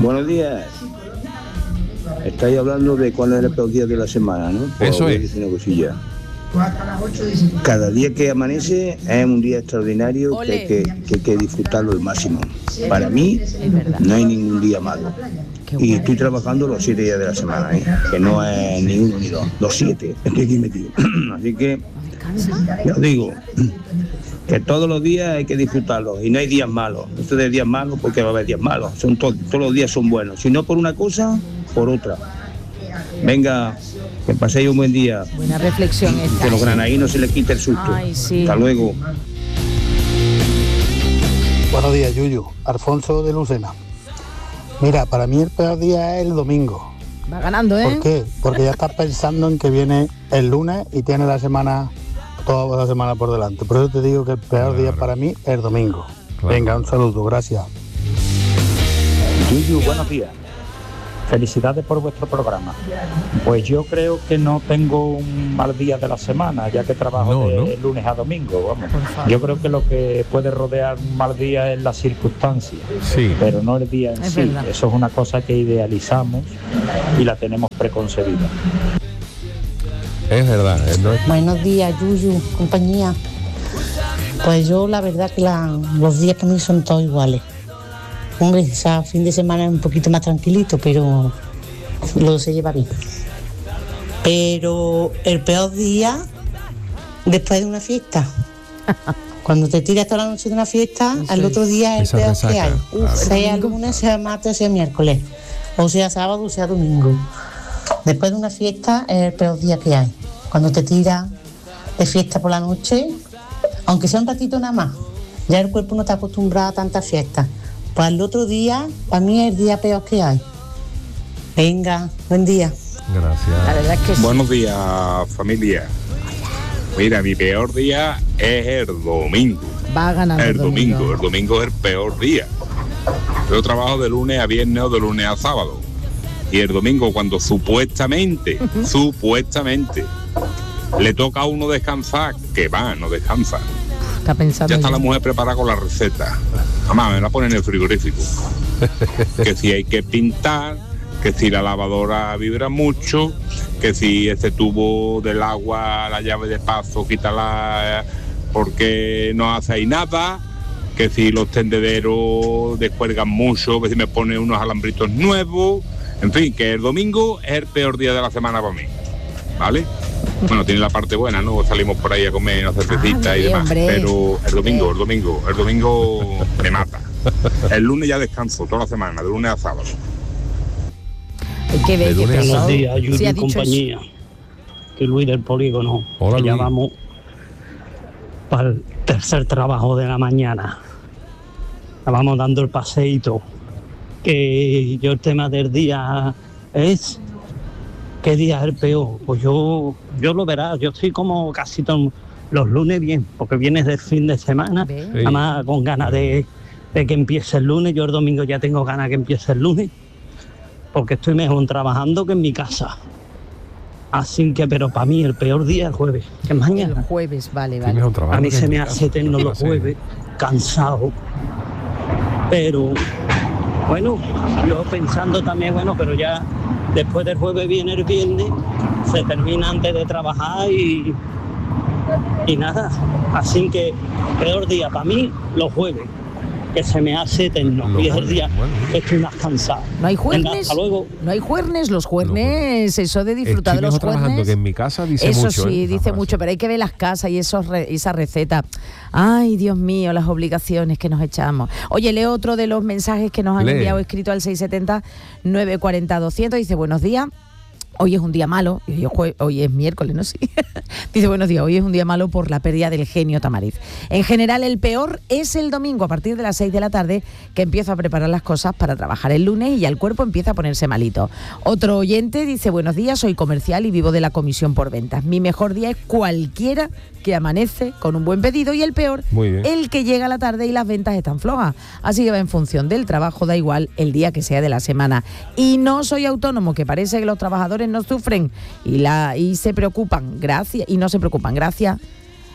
Buenos días. Estáis hablando de cuál es el peor día de la semana, ¿no? Eso es. Una cosilla. Cada día que amanece es un día extraordinario que hay que disfrutarlo al máximo. Para mí no hay ningún día malo. Y estoy trabajando los 7 días de la semana, que no es ni uno ni dos, los 7 estoy aquí metido. Así que ya os digo que todos los días hay que disfrutarlos y no hay días malos. Esto de días malos porque va a haber días malos. Todos los días son buenos. Si no por una cosa, por otra. Venga, que paséis un buen día. Buena reflexión esta. Que los granadinos se les quite el susto. Ay, sí. Hasta luego. Buenos días, Yuyu. Alfonso de Lucena. Mira, para mí el peor día es el domingo. Va ganando, ¿eh? ¿Por qué? Porque ya estás pensando en que viene el lunes y tienes toda la semana por delante. Por eso te digo que el peor día para mí es el domingo. Claro. Venga, un saludo, gracias. Yuyu, buenos días. Felicidades por vuestro programa. Pues yo creo que no tengo un mal día de la semana, ya que trabajo de lunes a domingo. Vamos. Yo creo que lo que puede rodear un mal día es la circunstancia, pero no el día en sí. Verdad. Eso es una cosa que idealizamos y la tenemos preconcebida. Es verdad. Buenos días, Yuyu, compañía. Pues yo la verdad que los días para mí son todos iguales. Hombre, ese fin de semana es un poquito más tranquilito, pero lo se lleva bien. Pero el peor día, después de una fiesta. Cuando te tiras toda la noche de una fiesta, al otro día es el peor que hay. Sea lunes, sea martes, sea miércoles. O sea sábado, o sea domingo. Después de una fiesta es el peor día que hay. Cuando te tiras de fiesta por la noche, aunque sea un ratito nada más, ya el cuerpo no está acostumbrado a tantas fiestas. Pues el otro día, para mí es el día peor que hay. Venga, buen día. Gracias. La verdad es que sí. Buenos días, familia. Mira, mi peor día es el domingo. Va ganando el domingo. El domingo es el peor día. Yo trabajo de lunes a viernes o de lunes a sábado. Y el domingo, cuando supuestamente, le toca a uno descansar, que va, no descansa. Está pensando ya está la mujer preparada con la receta. Mamá, me la ponen en el frigorífico. Que si hay que pintar, que si la lavadora vibra mucho, que si ese tubo del agua, la llave de paso, quítala porque no hace ahí nada, que si los tendederos descuelgan mucho, que si me pone unos alambritos nuevos. En fin, que el domingo es el peor día de la semana para mí. ¿Vale? Bueno, tiene la parte buena, ¿no? Salimos por ahí a comer una cervecita y demás. Hombre. Pero el domingo me mata. El lunes ya descanso toda la semana, de lunes a sábado. Qué bello. Buenos días, Yuyu y compañía. Que Luis del Polígono. Hola, Luis. Ya vamos para el tercer trabajo de la mañana. Ya vamos dando el paseíto. Que yo el tema del día es... ¿Qué día es el peor? Pues yo lo verás, yo estoy como casi todos los lunes bien, porque vienes del fin de semana, nada más con ganas de que empiece el lunes. Yo el domingo ya tengo ganas que empiece el lunes, porque estoy mejor trabajando que en mi casa. Así que, pero para mí el peor día es el jueves, que es mañana. El jueves, vale. A mí se me hace eterno los jueves, cansado. Pero, bueno, yo pensando también, pero ya... Después del jueves viene el viernes, se termina antes de trabajar y nada. Así que peor día para mí los jueves, que se me hace eterno. Y es el día que estoy más cansado. No hay jueves. Venga, hasta luego. No hay jueves, los jueves, eso de disfrutar estoy de los jueves. Que en mi casa dice eso mucho. Eso sí, dice mucho, pero hay que ver las casas y esa receta. Ay, Dios mío, las obligaciones que nos echamos. Oye, leo otro de los mensajes que nos han enviado escrito al 670-940-200. Dice, buenos días. Hoy es un día malo, hoy es miércoles, ¿no? Sí. Dice, buenos días, hoy es un día malo por la pérdida del genio Tamariz. En general, el peor es el domingo, a partir de las 6 de la tarde, que empiezo a preparar las cosas para trabajar el lunes y ya el cuerpo empieza a ponerse malito. Otro oyente dice, buenos días, soy comercial y vivo de la comisión por ventas. Mi mejor día es cualquiera que amanece con un buen pedido y el peor, el que llega a la tarde y las ventas están flojas. Así que va en función del trabajo, da igual el día que sea de la semana. Y no soy autónomo, que parece que los trabajadores no sufren y se preocupan, gracias, y no se preocupan, gracias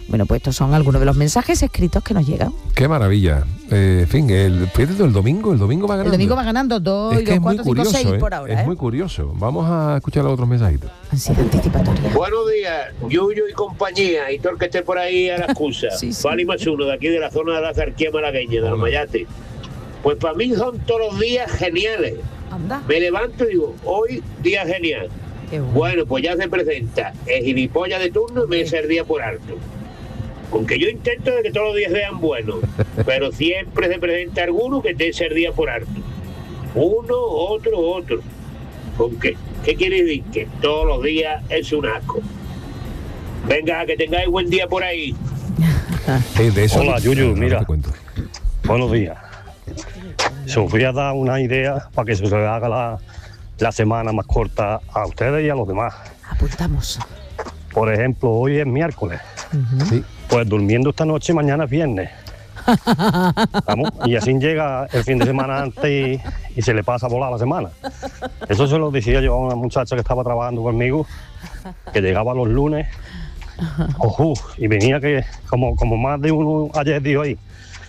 Bueno, pues estos son algunos de los mensajes escritos que nos llegan. Qué maravilla. En fin, el domingo va ganando. El domingo va ganando 2, 4, 5, 6 por ahora. Es muy curioso. Vamos a escuchar los otros mensajitos. Ansiedad anticipatoria. Buenos días, Yuyo y compañía, y todo el que esté por ahí a la excusa. Fali Masuno, de aquí de la zona de la Zarquía malagueña, de Almayate. Pues para mí son todos los días geniales. Anda. Me levanto y digo, hoy día genial. Bueno, pues ya se presenta el gilipollas de turno y me echa el día por alto. Aunque yo intento de que todos los días sean buenos, pero siempre se presenta alguno que te echa el día por alto. Uno, otro. Aunque, ¿qué quiere decir? Que todos los días es un asco. Venga, que tengáis buen día por ahí. Hola, Yuyu, mira. Buenos días. Se os voy a dar una idea para que se os haga la semana más corta a ustedes y a los demás. Apuntamos. Por ejemplo, hoy es miércoles. Sí. Pues durmiendo esta noche, mañana es viernes. ¿Vamos? Y así llega el fin de semana antes y se le pasa a volar la semana. Eso se lo decía yo a una muchacha que estaba trabajando conmigo, que llegaba los lunes, y venía que como más de uno ayer dijo ahí.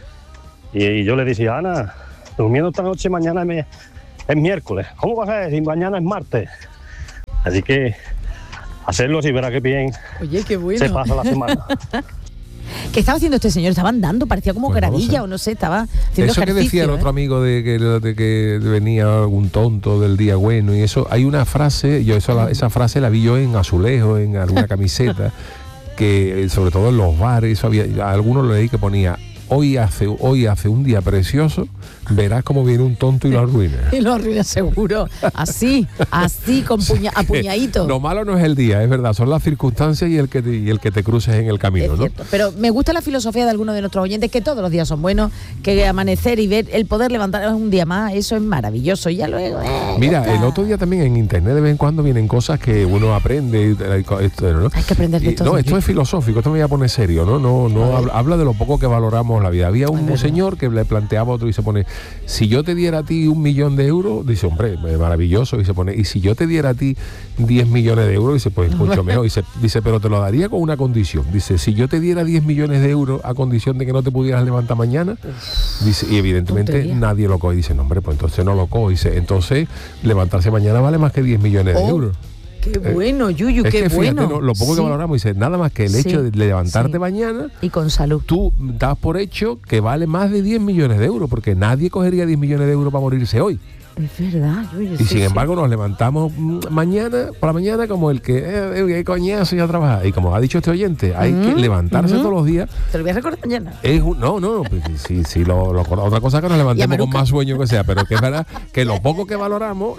Y yo le decía, Ana, durmiendo esta noche, mañana es miércoles. ¿Cómo va a ser si mañana es martes? Así que hacerlo si verá que bien. Oye, qué bueno. Se pasa la semana. ¿Qué estaba haciendo este señor? ¿Estaba andando? Parecía como gravilla o no sé, estaba haciendo eso ejercicio. Que decía el otro amigo de que venía algún tonto del día bueno y eso, hay una frase, esa frase la vi yo en azulejo, en alguna camiseta, que sobre todo en los bares, eso había, a algunos lo leí que ponía, hoy hace un día precioso, verás cómo viene un tonto y lo arruina. Y lo arruina seguro. Así, con apuñadito. Lo malo no es el día, es verdad, son las circunstancias y el que te cruces en el camino, ¿no? Pero me gusta la filosofía de algunos de nuestros oyentes, que todos los días son buenos, que amanecer y ver, el poder levantar un día más, eso es maravilloso. Y ya luego... Mira, el otro día también en internet de vez en cuando vienen cosas que uno aprende, esto, ¿no? Hay que aprender de todo. No, esto es filosófico, esto me voy a poner serio, ¿no? No habla de lo poco que valoramos la vida. Había un señor que le planteaba a otro y se pone, si yo te diera a ti 1 millón de euros, dice, hombre, maravilloso, y se pone, y si yo te diera a ti 10 millones de euros, dice, pues mucho mejor, dice, pero te lo daría con una condición, dice, si yo te diera 10 millones de euros a condición de que no te pudieras levantar mañana, dice, y evidentemente nadie lo coge, dice, no, hombre, pues entonces no lo coge, dice, entonces levantarse mañana vale más que 10 millones de euros. Qué bueno, Yuyu, qué fíjate, bueno. ¿no? Lo poco que valoramos, dice, nada más que el hecho de levantarte mañana y con salud. Tú das por hecho que vale más de 10 millones de euros, porque nadie cogería 10 millones de euros para morirse hoy. Es verdad, Yuyu. Y sin embargo nos levantamos por la mañana como el que coñazo y a trabajar. Y como ha dicho este oyente, hay que levantarse todos los días. Te lo voy a recordar mañana. No, pues, sí, otra cosa que nos levantemos con más sueño que sea, pero que es verdad que lo poco que valoramos,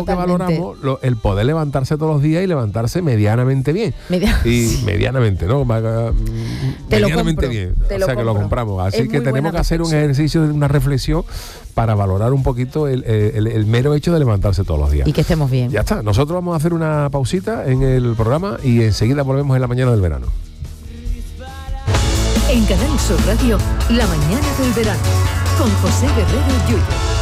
el poder levantarse todos los días y levantarse medianamente bien. Medianamente, ¿no? Medianamente bien. O sea, que lo compramos. Así que tenemos que hacer un ejercicio, una reflexión para valorar un poquito el mero hecho de levantarse todos los días. Y que estemos bien. Ya está. Nosotros vamos a hacer una pausita en el programa y enseguida volvemos en la mañana del verano. En Canal Sur Radio, la mañana del verano, con José Guerrero Yuyu.